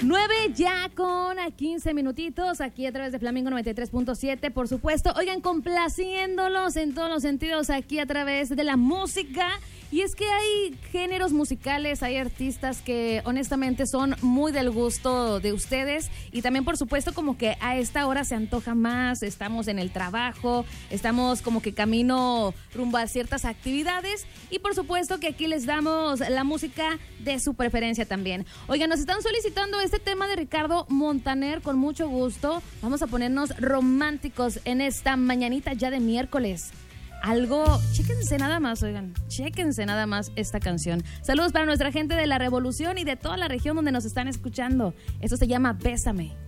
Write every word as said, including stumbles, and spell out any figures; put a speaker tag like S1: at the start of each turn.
S1: nueve ya con quince minutitos aquí a través de Flamingo noventa y tres punto siete, por supuesto. Oigan, complaciéndolos en todos los sentidos aquí a través de la música. Y es que hay géneros musicales, hay artistas que honestamente son muy del gusto de ustedes y también por supuesto como que a esta hora se antoja más, estamos en el trabajo, estamos como que camino rumbo a ciertas actividades y por supuesto que aquí les damos la música de su preferencia también. Oigan, nos están solicitando este tema de Ricardo Montaner con mucho gusto. Vamos a ponernos románticos en esta mañanita ya de miércoles. Algo, chéquense nada más, oigan, chéquense nada más esta canción. Saludos para nuestra gente de La Revolución y de toda la región donde nos están escuchando. Esto se llama Bésame.